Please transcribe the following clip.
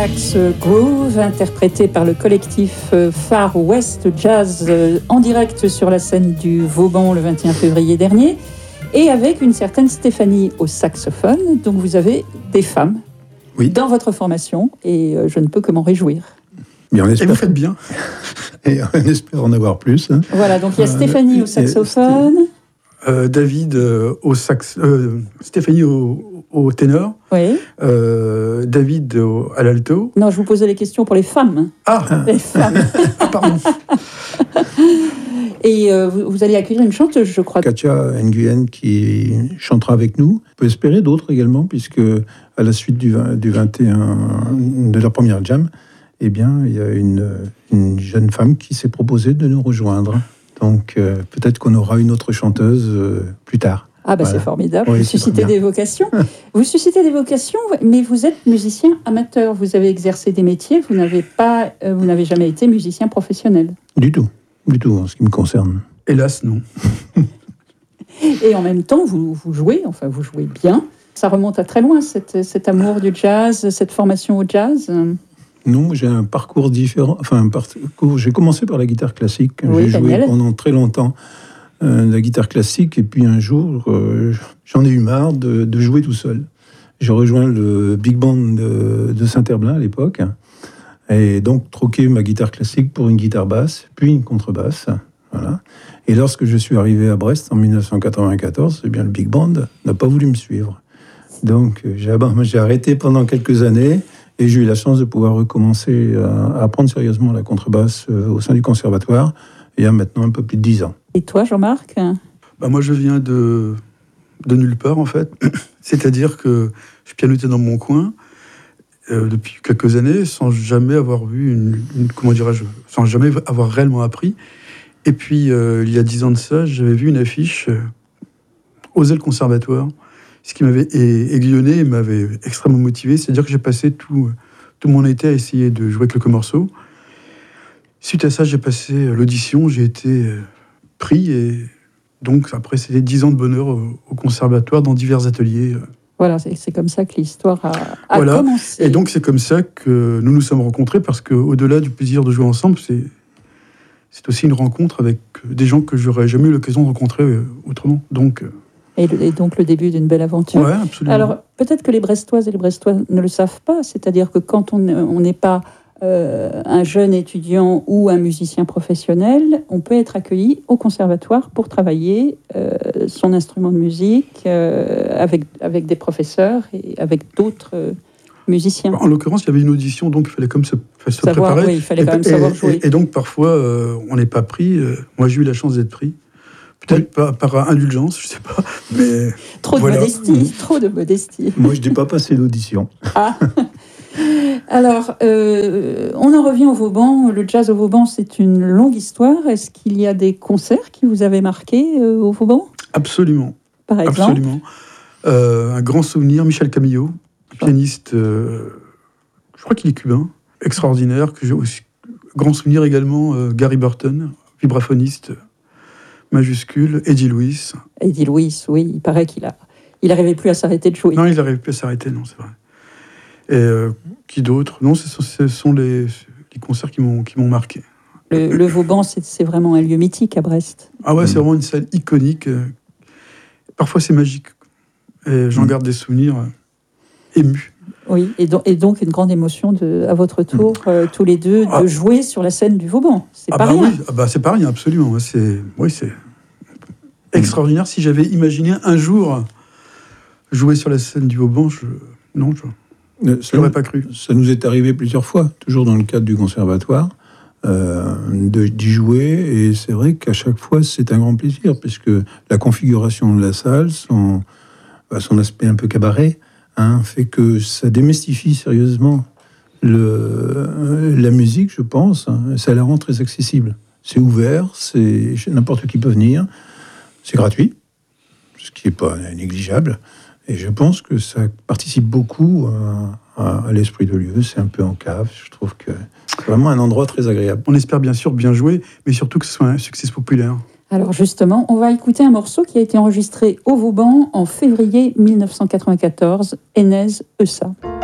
Sax Groove, interprété par le collectif Far West Jazz en direct sur la scène du Vauban le 21 février dernier, et avec une certaine Stéphanie au saxophone. Donc vous avez des femmes dans votre formation, et je ne peux que m'en réjouir. Mais on espère... Et vous faites bien. Et on espère en avoir plus. Hein. Voilà, donc il y a Stéphanie au saxophone. David au sax, Stéphanie au ténor, David à l'alto. Non, je vous posais les questions pour les femmes. Les femmes. Pardon. Et vous allez accueillir une chanteuse, je crois. Katia Nguyen qui chantera avec nous. On peut espérer d'autres également, puisque à la suite du 21 de leur première jam, eh bien, il y a une jeune femme qui s'est proposée de nous rejoindre. Donc, peut-être qu'on aura une autre chanteuse plus tard. Ah, bah voilà. C'est formidable. Oui, vous suscitez des vocations. Vous suscitez des vocations, mais vous êtes musicien amateur. Vous avez exercé des métiers. Vous n'avez jamais été musicien professionnel. Du tout, en ce qui me concerne. Hélas, non. Et en même temps, vous jouez bien. Ça remonte à très loin, cet amour du jazz, cette formation au jazz. Non, j'ai un parcours différent. J'ai commencé par la guitare classique. J'ai joué pendant très longtemps la guitare classique. Et puis un jour, j'en ai eu marre de jouer tout seul. J'ai rejoint le big band de Saint-Herblain à l'époque. Et donc, troqué ma guitare classique pour une guitare basse, puis une contrebasse. Voilà. Et lorsque je suis arrivé à Brest en 1994, eh bien, le big band n'a pas voulu me suivre. Donc, j'ai arrêté pendant quelques années. Et j'ai eu la chance de pouvoir recommencer à apprendre sérieusement la contrebasse au sein du conservatoire, il y a maintenant un peu plus de 10 ans. Et toi, Jean-Marc ? Moi, je viens de nulle part, en fait. C'est-à-dire que je pianotais dans mon coin depuis quelques années, sans jamais avoir vu sans jamais avoir réellement appris. Et puis, il y a 10 ans de ça, j'avais vu une affiche Oser le conservatoire, ce qui m'avait aiguillonné et m'avait extrêmement motivé. C'est-à-dire que j'ai passé tout mon été à essayer de jouer quelques morceaux. Suite à ça, j'ai passé l'audition, j'ai été pris. Et donc, après, c'était 10 ans de bonheur au conservatoire, dans divers ateliers. Voilà, c'est comme ça que l'histoire a commencé. Et donc, c'est comme ça que nous nous sommes rencontrés, parce qu'au-delà du plaisir de jouer ensemble, c'est aussi une rencontre avec des gens que j'aurais jamais eu l'occasion de rencontrer autrement. Donc... Et donc le début d'une belle aventure. Oui, absolument. Alors, peut-être que les Brestoises et les Brestois ne le savent pas, c'est-à-dire que quand on n'est pas un jeune étudiant ou un musicien professionnel, on peut être accueilli au conservatoire pour travailler son instrument de musique avec des professeurs et avec d'autres musiciens. En l'occurrence, il y avait une audition, donc il fallait comme se préparer. Oui, il fallait quand même savoir jouer. Et donc, parfois, on n'est pas pris. Moi, j'ai eu la chance d'être pris. Peut-être pas par indulgence, je sais pas, mais... Trop de modestie. Moi, je n'ai pas passé l'audition. Ah. Alors, on en revient au Vauban. Le jazz au Vauban, c'est une longue histoire. Est-ce qu'il y a des concerts qui vous avaient marqué au Vauban ? Absolument. Par exemple ? Absolument. Un grand souvenir, Michel Camillo, pianiste, je crois qu'il est cubain, extraordinaire. Que j'ai aussi, grand souvenir également, Gary Burton, vibraphoniste, majuscule, Eddie Louis. Eddie Louis, oui, il paraît qu'il n'arrivait plus à s'arrêter de jouer. Non, il n'arrivait plus à s'arrêter, non, c'est vrai. Et qui d'autre ? Non, ce sont les concerts qui m'ont marqué. Le Vauban, c'est vraiment un lieu mythique à Brest. Ah ouais, c'est vraiment une salle iconique. Parfois, c'est magique. Et j'en garde des souvenirs émus. Oui, et donc une grande émotion à votre tour, tous les deux, de jouer sur la scène du Vauban. C'est pas rien. Oui, c'est pas rien, absolument. C'est extraordinaire. Si j'avais imaginé un jour jouer sur la scène du Vauban, je n'aurais pas cru. Ça nous est arrivé plusieurs fois, toujours dans le cadre du conservatoire, d'y jouer. Et c'est vrai qu'à chaque fois, c'est un grand plaisir, puisque la configuration de la salle, son aspect un peu cabaret, fait que ça démystifie sérieusement la musique, je pense. Ça la rend très accessible. C'est ouvert, n'importe qui peut venir. C'est gratuit, ce qui n'est pas négligeable. Et je pense que ça participe beaucoup à l'esprit de lieu. C'est un peu en cave. Je trouve que c'est vraiment un endroit très agréable. On espère bien sûr bien jouer, mais surtout que ce soit un succès populaire. Alors justement, on va écouter un morceau qui a été enregistré au Vauban en février 1994, Enez Essa.